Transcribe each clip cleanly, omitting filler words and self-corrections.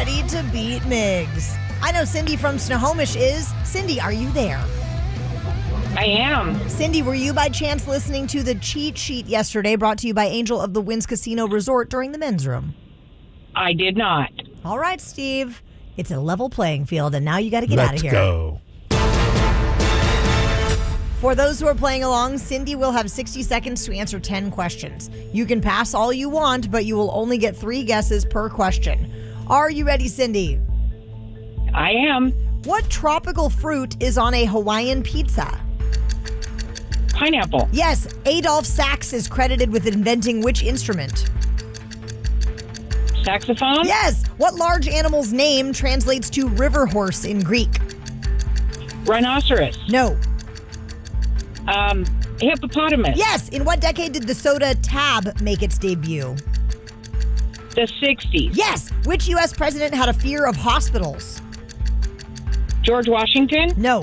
ready to beat Migs? I know Cindy from Snohomish is. Cindy, are you there? I am. Cindy, were you by chance listening to the cheat sheet yesterday brought to you by Angel of the Winds Casino Resort during the men's room? I did not. All right, Steve. It's a level playing field, and now you got to get out of here. Let's go. For those who are playing along, Cindy will have 60 seconds to answer 10 questions. You can pass all you want, but you will only get 3 guesses per question. Are you ready, Cindy? I am. What tropical fruit is on a Hawaiian pizza? Pineapple. Yes, Adolph Sax is credited with inventing which instrument? Saxophone. Yes, what large animal's name translates to river horse in Greek? Rhinoceros. No. Hippopotamus. Yes, in what decade did the soda Tab make its debut? The 60s. Yes, which U.S. president had a fear of hospitals? George Washington. No.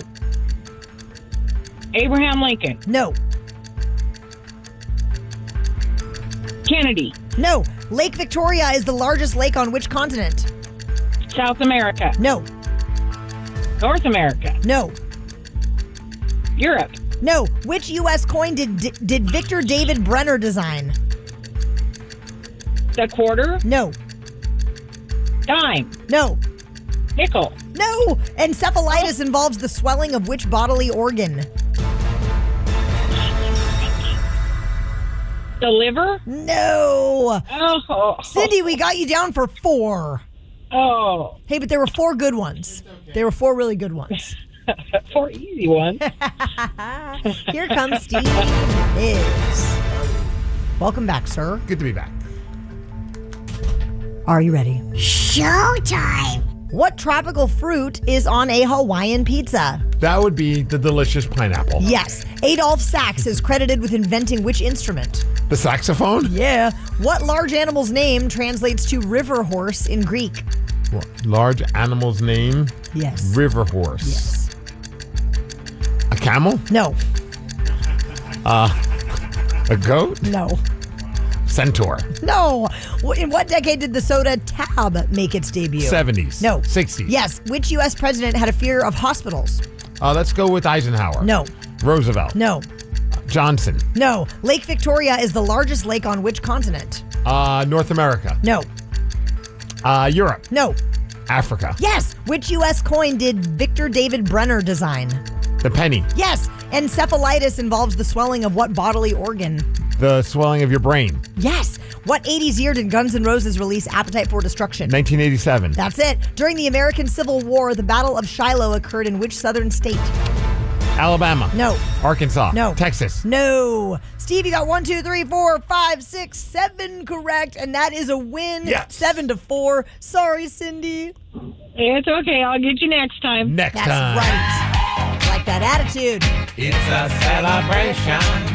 Abraham Lincoln. No. Kennedy. No. Lake Victoria is the largest lake on which continent? South America. No. North America. No. Europe. No. Which U.S. coin did Victor David Brenner design? The quarter. No. Dime. No. Nickel. No. Encephalitis involves the swelling of which bodily organ? The liver. No. Oh. Cindy, we got you down for 4. Oh. Hey, but there were 4 good ones. There were 4 really good ones. 4 easy ones. Here comes Steve Higgs. Welcome back, sir. Good to be back. Are you ready? Showtime! What tropical fruit is on a Hawaiian pizza? That would be the delicious pineapple. Yes. Adolph Sax is credited with inventing which instrument? The saxophone? Yeah. What large animal's name translates to river horse in Greek? What, large animal's name? Yes. River horse. Yes. A camel? No. A goat? No. Centaur? No. In what decade did the soda Tab make its debut? 70s? No. 60s? Yes. Which U.S. president had a fear of hospitals? Let's go with Eisenhower. No. Roosevelt? No. Johnson? No. Lake Victoria is the largest lake on which continent? North America? No. Europe? No. Africa? Yes. Which U.S. coin did Victor David Brenner design? The penny? Yes. Encephalitis involves the swelling of what bodily organ? The swelling of your brain? Yes. What 80s year did Guns N' Roses release Appetite for Destruction? 1987. That's it. During the American Civil War, the Battle of Shiloh occurred in which southern state? Alabama? No. Arkansas? No. Texas? No. Steve, you got 1, 2, 3, 4, 5, 6, 7 correct, and that is a win. Yes. 7-4. Sorry, Cindy. It's okay. I'll get you next time. Next That's time. right. Like that attitude. It's a celebration.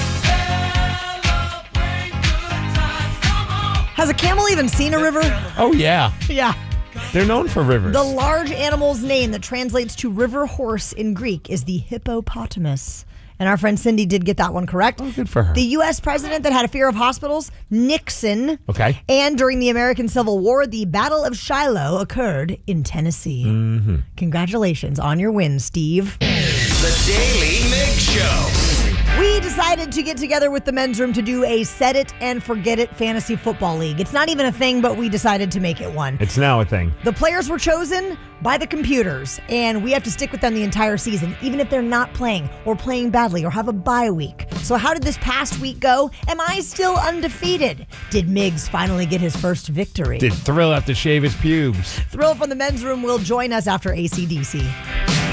Has a camel even seen a river? Oh, yeah. Yeah. They're known for rivers. The large animal's name that translates to river horse in Greek is the hippopotamus. And our friend Cindy did get that one correct. Oh, good for her. The U.S. president that had a fear of hospitals, Nixon. Okay. And during the American Civil War, the Battle of Shiloh occurred in Tennessee. Mm-hmm. Congratulations on your win, Steve. The Daily Mig Show. We decided to get together with the men's room to do a Set It and Forget It fantasy football league. It's not even a thing, but we decided to make it one. It's now a thing. The players were chosen by the computers, and we have to stick with them the entire season, even if they're not playing or playing badly or have a bye week. So how did this past week go? Am I still undefeated? Did Migs finally get his first victory? Did Thrill have to shave his pubes? Thrill from the men's room will join us after AC/DC.